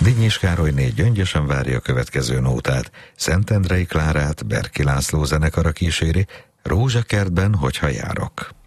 Dinnyis Károlyné Gyöngyösen várja a következő nótát. Szentendrei Klárát Berki László zenekara kíséri, Rózsakertben, hogyha járok.